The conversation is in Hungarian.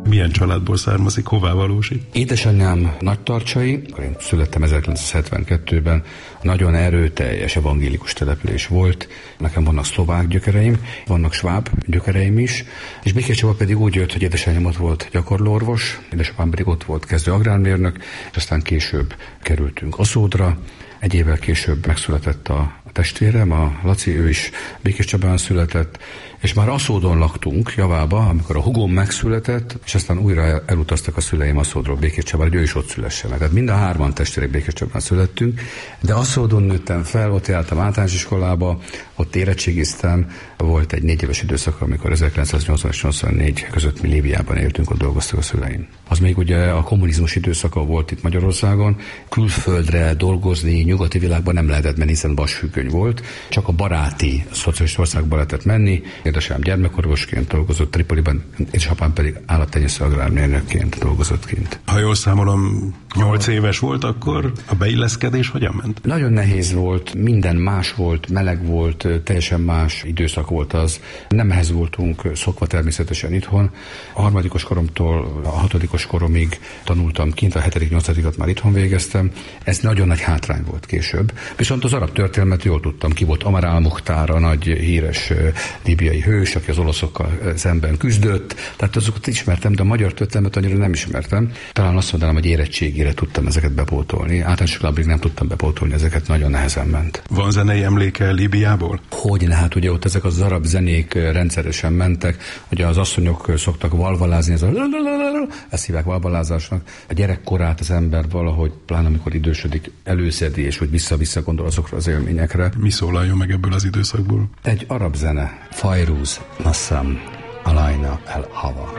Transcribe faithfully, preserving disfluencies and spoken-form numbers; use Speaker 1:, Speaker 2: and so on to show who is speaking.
Speaker 1: Milyen családból származik, hová valósít?
Speaker 2: Édesanyám nagytarcsai, én születtem ezerkilencszázhetvenkettőben, nagyon erőteljes evangélikus település volt. Nekem vannak szlovák gyökereim, vannak sváb gyökereim is, és Békéscsaba pedig úgy jött, hogy édesanyám ott volt gyakorlóorvos, édesapám pedig ott volt kezdő agrármérnök, és aztán később kerültünk Aszódra. Egy évvel később megszületett a testvérem, a Laci, ő is Békéscsabán született, és már Aszódon laktunk, Javába, amikor a hugom megszületett, és aztán újra elutaztak a szüleim Aszódról Békéscsabára, hogy ő is ott szülessen. Tehát mind a hárman testvérek Békéscsabán születtünk, de Aszódon nőttem fel, ott jártam általános iskolába, ott érettségiztem, volt egy négy éves időszak, amikor ezerkilencszáznyolcvan és nyolcvannégy között mi Líbiában éltünk, ott dolgoztak a szüleim. Az még ugye a kommunizmus időszaka volt itt Magyarországon, külföldre dolgozni nyugati világban nem lehetett menni, hiszen vasfüggöny volt, csak a baráti szocialista országba lehetett menni. Édesem gyermekorvosként dolgozott Tripoliban, édesapám pedig állattenyésztő agrármérnökként dolgozott kint.
Speaker 1: Ha jól számolom, nyolc éves volt, akkor a beilleszkedés hogyan ment?
Speaker 2: Nagyon nehéz volt, minden más volt, meleg volt, teljesen más időszak volt az. Nem ehhez voltunk szokva természetesen itthon. A harmadikos koromtól a hatodikos koromig tanultam kint, a hetedik, nyolcadikat már itthon végeztem. Ez nagyon nagy hátrány volt később. Viszont az arab történelmet jól tudtam, ki volt Amar al-Mukhtar, a nagy híres líbiai hős, aki az olaszokkal szemben küzdött. Tehát azokat ismertem, de a magyar történelmet annyira nem ismertem. Talán azt mondanám, hogy érettségére tudtam ezeket bepótolni. Általános iskolában nem tudtam bepótolni, ezeket nagyon nehezen ment.
Speaker 1: Van zenei emléke Líbiából?
Speaker 2: Hogyne, hát ugye ott ezek az arab zenék rendszeresen mentek, ugye az asszonyok szoktak valvalázni, ez a ezt hívják valvalázásnak. A gyerekkorát az ember valahogy, pláne amikor idősödik, előszedi, és hogy vissza-vissza gondol azokra az élményekre.
Speaker 1: Mi szólaljon meg ebből az időszakból?
Speaker 2: Egy arab zene. Fajrúz, Nassam, Alayna el Hava.